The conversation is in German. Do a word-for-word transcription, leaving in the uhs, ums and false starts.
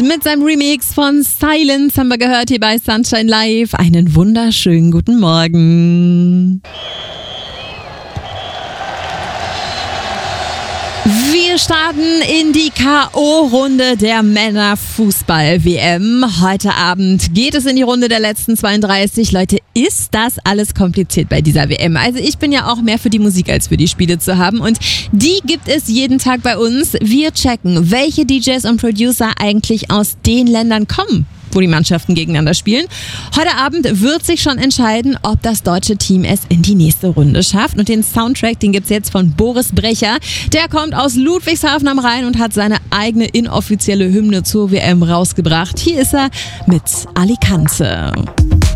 mit seinem Remix von Silence haben wir gehört hier bei Sunshine Live. Einen wunderschönen guten Morgen. Wir starten in die K O-Runde der Männerfußball-W M. Heute Abend geht es in die Runde der letzten zweiunddreißig. Leute, ist das alles kompliziert bei dieser W M? Also ich bin ja auch mehr für die Musik als für die Spiele zu haben und die gibt es jeden Tag bei uns. Wir checken, welche D Js und Producer eigentlich aus den Ländern kommen, wo die Mannschaften gegeneinander spielen. Heute Abend wird sich schon entscheiden, ob das deutsche Team es in die nächste Runde schafft. Und den Soundtrack, den gibt's jetzt von Boris Brecher. Der kommt aus Ludwigshafen am Rhein und hat seine eigene inoffizielle Hymne zur W M rausgebracht. Hier ist er mit Alicante.